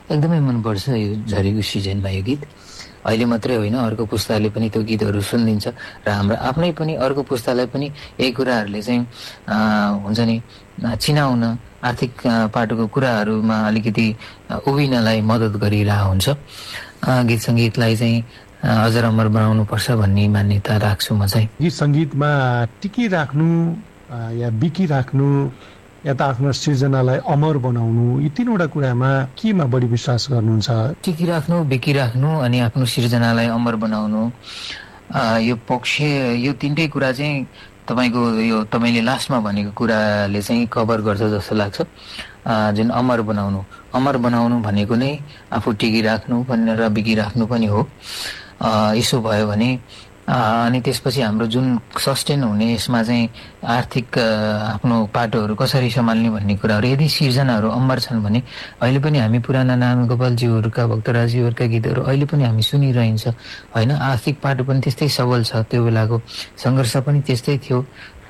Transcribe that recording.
एकदमै मनपर्छ यो झरीको सिजनमा यो गीत। अहिले मात्रै होइन, अर्को पुस्ताले पनि त्यो गीतहरू सुनिदिन्छ र हाम्रो आफ्नै पनि अर्को पुस्तालाई पनि यही कुराहरूले चाहिँ हुन्छ नि चिनाउन, आर्थिक पाटोको कुराहरूमा अलिकति उभिनलाई मद्दत गरिरहेको हुन्छ। गीत सङ्गीतलाई चाहिँ अझ अमर बनाउनुपर्छ भन्ने मान्यता राख्छु म चाहिँ। गीत सङ्गीतमा टिकिराख्नु या बिकिराख्नु या त आफ्नो सृजनालाई अमर बनाउनु, यी तीनवटा कुरामा केमा बढी विश्वास गर्नुहुन्छ? टिकिराख्नु, बिकिराख्नु अनि आफ्नो सृजनालाई अमर बनाउनु, यो पक्ष, यो तिनटै कुरा चाहिँ तपाईँको यो तपाईँले लास्टमा भनेको कुराले चाहिँ कभर गर्छ जस्तो लाग्छ। जुन अमर बनाउनु भनेको नै आफू टिकिराख्नु र बिकिराख्नु पनि हो। यसो भयो भने अनि त्यसपछि हाम्रो जुन सस्टेन हुने यसमा चाहिँ आर्थिक आफ्नो पाटोहरू कसरी सम्हाल्ने भन्ने कुराहरू, यदि सिर्जनाहरू अमर छन् भने अहिले पनि हामी पुराना नारायणगोपालज्यूहरूका, भक्तराजज्यूहरूका गीतहरू अहिले पनि हामी सुनिरहन्छ होइन। आर्थिक पाटो पनि त्यस्तै सबल छ, त्यो बेलाको सङ्घर्ष पनि त्यस्तै थियो